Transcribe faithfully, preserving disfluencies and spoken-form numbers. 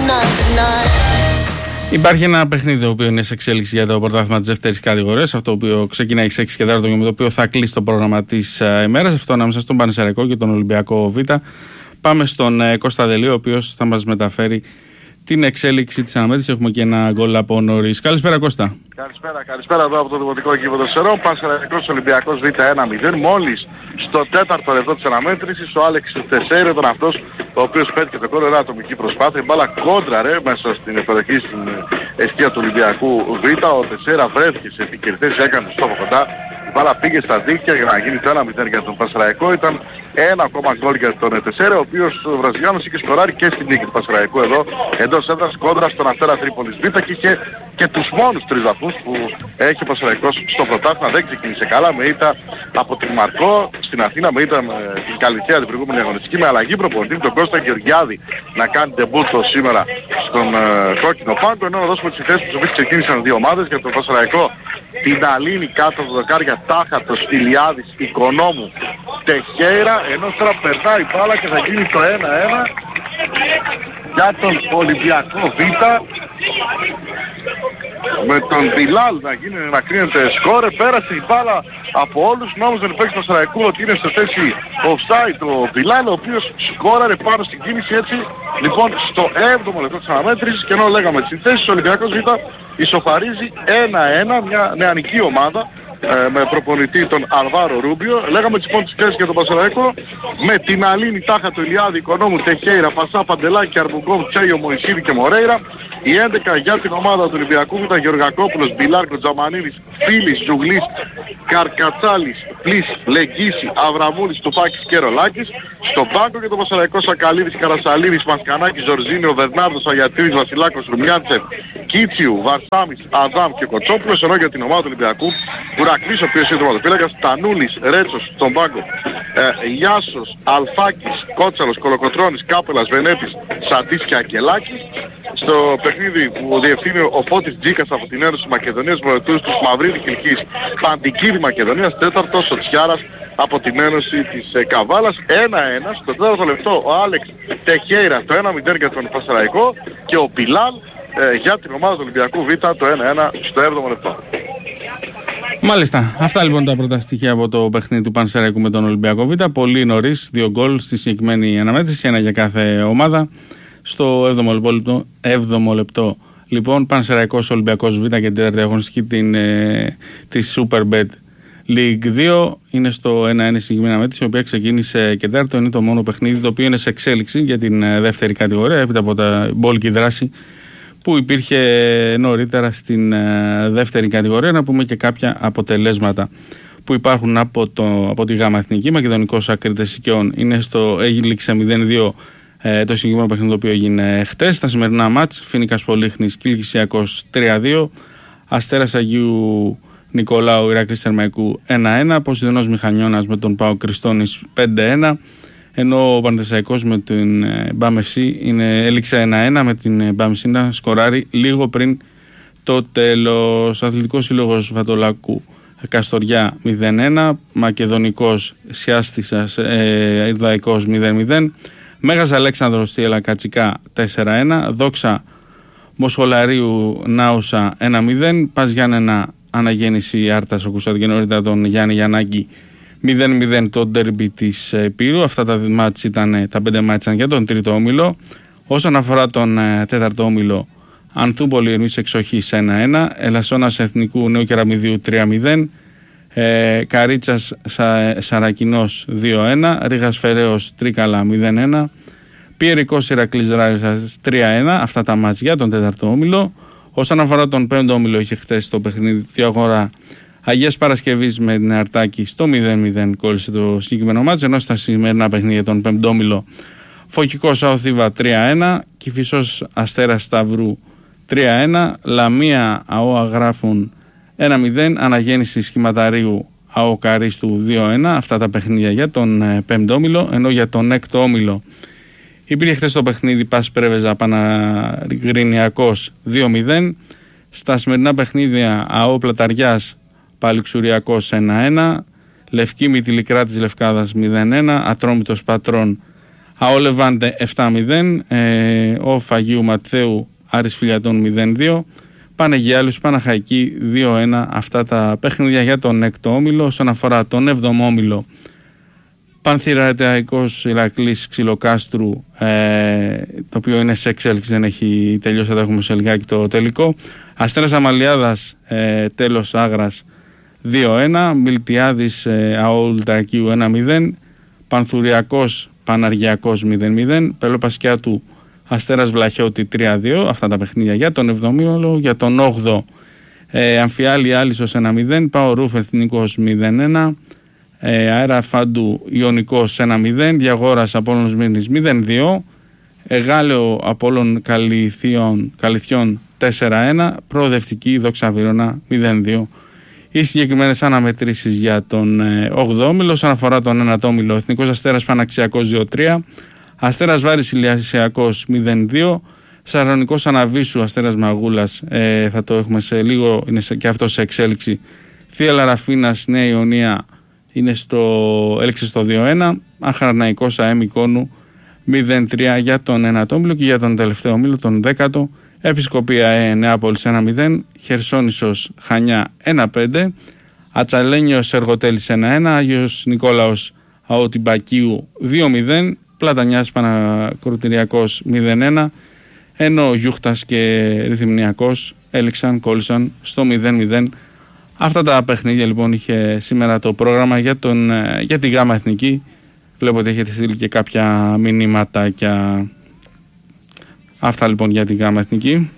Υπάρχει ένα παιχνίδι το οποίο είναι σε εξέλιξη για το πρωτάθλημα της δεύτερης κατηγορίας. Αυτό το οποίο ξεκινάει στις έξι και τέταρτο και με το οποίο θα κλείσει το πρόγραμμα της uh, ημέρας. Αυτό ανάμεσα στον Πανσεραϊκό και τον Ολυμπιακό Β. Πάμε στον uh, Κώστα Δελή, ο οποίος θα μας μεταφέρει την εξέλιξη της αναμέτρησης. Έχουμε και ένα γκολ από νωρίς. Καλησπέρα, Κώστα. Καλησπέρα, καλησπέρα εδώ από το Δημοτικό Γήπεδο Σερών. Πανσεραϊκός Ολυμπιακός Β ένα μηδέν. Μόλις στο τέταρτο λεπτό της αναμέτρησης ο Άλεξ Τεσέιρα ήταν αυτός ο οποίος πέτυχε το γκολ. Ένα ατομική προσπάθεια. Η μπάλα κόντραρε μέσα στην περιοχή στην εστία του Ολυμπιακού Β. Ο Τεσέιρα βρέθηκε σε επίκαιρη θέση, έκανε στόχο κοντά. Η μπάλα πήγε στα δίκτυα για να γίνει το ένα μηδέν για τον Πανσεραϊκό. Ήταν ένα ακόμα γκολ για τον Τεσέιρα, ο οποίος ο Βραζιλιάνος είχε σκοράρει και στην νίκη του Πανσεραϊκού εδώ εντός έδρας κόντρα στον Αστέρα Τρίπολης Β και είχε και τους μόνους τρεις βαθμούς που έχει ο Πανσεραϊκός στο πρωτάθλημα. Δεν ξεκίνησε καλά με ήττα από την Μαρκό στην Αθήνα, με ήττα την Καλυθέα την προηγούμενη αγωνιστική, με αλλαγή προπονητή τον Κώστα Γεωργιάδη να κάνει ντεμπούτο σήμερα στον ε, κόκκινο πάγκο, ενώ να δώσουμε τις θέσεις που ξεκίνησαν δύο ομάδες. Για τον Πανσεραϊκό την Αλήνη κάτω από το δοκάρια, Τάχατος, Ηλιάδης, Οικονόμου, Τεχέιρα, ενώ τώρα περνάει η μπάλα και θα γίνει το ένα ένα για τον Ολυμπιακό Β. Με τον Μπιλάλ να γίνει να κρίνεται σκόρε, πέρασε η μπάλα από όλους, νόμιζε ο παίκτης του Πανσεραϊκού ότι είναι σε θέση offside ο Μπιλάλ, ο οποίος σκόραρε πάνω στην κίνηση. Έτσι λοιπόν στο έβδομο λεπτό της αναμέτρησης, και ενώ λέγαμε τις συνθέσεις, ο Ολυμπιακός Β ισοφαρίζει ένα ένα, μια νεανική ομάδα ε, με προπονητή τον Αλβάρο Ρούμπιο. Λέγαμε λοιπόν τις θέσεις για τον Πανσεραϊκό με την Αλήνη, Τάχατο, Ηλιάδη, Οικονόμου, Τεχέιρα, Πασά, Παντελάκη, Αρμπουγκόβ, Τσέιο, Μωυσίδη και Μορέιρα. Η έντεκα για την ομάδα του Ολυμπιακού ήταν Γεωργακόπουλος, Μπιλάρκο, Τζαμανίδης, Φίλης, Ζουγλής, Καρκατσάλης, Πλής, Λεγγίση, Αβραμούλης, Τουπάκης και Ρολάκης. Στον πάγκο για τον Πανσεραϊκό Σακαλίδης, Καρασαλίδης, Μασκανάκης, Ζορζίνιο, Βερνάρδος, Αγιατήρης, Βασιλάκος, Ρουμιάντσεφ, Κίτσιου, Βαρσάμις, Αδάμ και Κοτσόπουλος. Ενώ για την ομάδα του Ολυμπιακού Κουρακλής, ο οποίος είναι τροματοφύλακας, Τανούλης, Ρέτσος στον πάγκο, ε, Γιάσος, Αλφάκης, Κότσαλος, Κολοκοτρώνης, Κάπελας, Βενέτης, Σαντής και Αγγελάκης. Στο παιχνίδι που διευθύνει ο Φώτης Τζίκας από την Ένωση Μακεδονίας με τους Μαυρίδη Κιλκής, Παντικίδη Μακεδονίας, τέταρτος ο Τσιάρας από την Ένωση της ε, Καβάλας. ένα ένα στο τέταρτο λεπτό ο Άλεξ Τεχέιρα το ένα μηδέν για τον Πανσεραϊκό και ο Πιλάλ ε, για την ομάδα του Ολυμπιακού Β το ένα ένα στο έβδομο λεπτό. Μάλιστα. Αυτά λοιπόν τα πρώτα στοιχεία από το παιχνίδι του Πανσεραϊκού με τον Ολυμπιακό Β. Πολύ νωρίς, δύο γκολ στη συγκεκριμένη αναμέτρηση, ένα για κάθε ομάδα. Στο έβδομο λεπτό, έβδομο λεπτό λοιπόν, Πανσεραϊκός Ολυμπιακός Β και την τέταρτη αγωνιστική την, ε, της Superbet League δύο είναι στο ένα ένα συγκεκριμένη αναμέτρηση, η οποία ξεκίνησε και τέταρτο. Είναι το μόνο παιχνίδι το οποίο είναι σε εξέλιξη για την ε, δεύτερη κατηγορία, έπειτα από τα μπόλικη δράση που υπήρχε νωρίτερα στην ε, δεύτερη κατηγορία. Να πούμε και κάποια αποτελέσματα που υπάρχουν από, το, από τη ΓΑΜΑ Εθνική. Μακεδονικός Ακρίτες Οικειών είναι στο έγιληξε μηδέν δύο ε, το συγκεκριμένο παιχνίδι το οποίο έγινε χτες. Τα σημερινά μάτς, Φοίνικας Πολύχνης, Κιλκυσιακός τρία δύο, Αστέρας Αγίου Νικολάου Ηρακλής Θερμαϊκού ένα ένα, Ποσειδωνός Μηχανιώνας με τον ΠΑΟΚ Κριστώνης πέντε ένα, ενώ ο Πανθεσσαϊκός με την Μπαμ Εφ Σι είναι, έληξε ένα ένα με την Μπαμ Εφ Σι να σκοράρει λίγο πριν το τέλος. Αθλητικός Σύλλογος Βατολάκου Καστοριά μηδέν ένα, Μακεδονικός Σιάστησας ε, Ιδαϊκός μηδέν μηδέν, Μέγας Αλέξανδρος Θίελα Κατσικά τέσσερα ένα, Δόξα Μοσχολαρίου Νάουσα ένα μηδέν, Πας Γιάννενα Αναγέννηση Άρτας, ακούσατε και νωρίτερα τον Γιάννη Γιαννάκη μηδέν μηδέν το ντέρμπι της Πύρου. Αυτά τα μάτς ήταν, τα πέντε μάτς ήταν για τον τρίτο όμιλο. Όσον αφορά τον ε, τέταρτο όμιλο, Ανθούπολη Ερμής Εξοχής ένα ένα, Ελασσόνας Εθνικού Νέου Κεραμιδίου τρία μηδέν, ε, Καρίτσας Σα, Σαρακινός δύο ένα, Ρήγας Φεραίος Τρίκαλα μηδέν ένα, Πιερικός Ηρακλής Ράρισσας τρία ένα. Αυτά τα μάτς για τον τέταρτο όμιλο. Όσον αφορά τον πέμπτο όμιλο, είχε χτες το παιχνίδι τη αγορά Αγίας Παρασκευής με την Αρτάκη στο μηδέν μηδέν κόλλησε το συγκεκριμένο μάτς, ενώ στα σημερινά παιχνίδια τον πέμπτο όμιλο Φωκικός Αοθήβα τρία ένα, Κηφισός Αστέρας Σταυρού τρία ένα, Λαμία ΑΟ Αγράφων ένα μηδέν, Αναγέννηση Σχηματαρίου ΑΟ Καρίστου δύο ένα. Αυτά τα παιχνίδια για τον πέμπτο όμιλο, ενώ για τον έκτο όμιλο υπήρχε χθες το παιχνίδι Πας Πρέβεζα Παναγρινιακός δύο μηδέν. Στα σημερινά παιχνίδια ΑΟ Πλαταριάς Παλιξουριακός ένα ένα, Λευκή Μητυλικρά της Λευκάδας μηδέν ένα, Ατρόμητος Πατρών Αόλεβάντε επτά μηδέν, ε, ο Φαγίου Ματθαίου Άρης Φιλιατών μηδέν δύο, Πανεγιάλους Παναχαϊκή δύο ένα. Αυτά τα παιχνίδια για τον έκτο όμιλο. Όσον αφορά τον έβδομο όμιλο, Πανθηραϊκός Ηρακλής Ξυλοκάστρου, ε, το οποίο είναι σε εξέλιξη, δεν έχει τελειώσει, θα το έχουμε σε λιγάκι το τελικό. Αστέρας Αμαλιάδας, ε, τέλος Άγρας δύο ένα, Μιλτιάδης ε, ΑΟΛ Ταρκίου ένα μηδέν, Πανθουριακός Παναργιακός μηδέν μηδέν, Πελοπασκιάτου Αστέρας Βλαχιώτη τρία δύο. Αυτά τα παιχνίδια για τον εβδομήνο. Για τον όγδοο, ε, Αμφιάλη Άλυσος ένα μηδέν, Πάο Ρούφ Εθνικός μηδέν ένα, ε, Αέρα Φάντου Ιωνικός ένα μηδέν, Διαγόρας Απόλλωνος Μήνης μηδέν δύο, Εγάλεο Απόλλων Καλυθιών, Καλυθιών τέσσερα ένα, Προοδευτική Δόξα Βύρωνα μηδέν δύο. Οι συγκεκριμένες αναμετρήσεις για τον ε, όγδοο όμιλο. Όσον αφορά τον ένατο όμιλο, Εθνικός Αστέρας Παναξιακός δύο τρία, Αστέρας Βάρης Ηλιασιακός μηδέν δύο, Σαρονικός Αναβίσου Αστέρας Μαγούλας, ε, θα το έχουμε σε λίγο, είναι σε, και αυτό σε εξέλιξη. Θεία Λαραφίνας Νέα Ιωνία είναι στο, έλεξε στο δύο ένα, Αχαρναϊκός ΑΕΜ Εικόνου μηδέν τρία για τον ένατο όμιλο. Και για τον τελευταίο όμιλο, τον δέκατο, Επισκοπία ΑΕ Νεάπολης ένα μηδέν, Χερσόνησος Χανιά ένα πέντε, Ατσαλένιος Εργοτέλης ένα ένα, Άγιος Νικόλαος Αωτιμπακίου δύο μηδέν, Πλατανιάς Πανακροτηριακός μηδέν ένα, ενώ Γιούχτας και Ρυθυμνιακός έληξαν, κόλλησαν στο μηδέν μηδέν. Αυτά τα παιχνίδια λοιπόν είχε σήμερα το πρόγραμμα για, τον, για τη Γάμα Εθνική. Βλέπω ότι έχετε στείλει και κάποια μηνύματα και αυτά λοιπόν για τη Γάμα Εθνική.